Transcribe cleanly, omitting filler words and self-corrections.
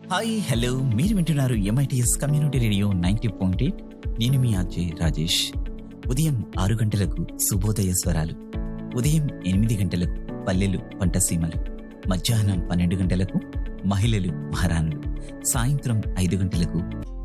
Hi hello, మీరు వింటున్నారు MITS community radio 90.8. నేను మీ అజయ్ రాజేష్. ఉదయం 6 గంటలకు శుభోదయ స్వరాలు, ఉదయం 8 గంటలకు పల్లెలు పంటసీమలు, మధ్యాహ్నం 12 గంటలకు మహిళలు మహారాణులు, సాయంత్రం 5 గంటలకు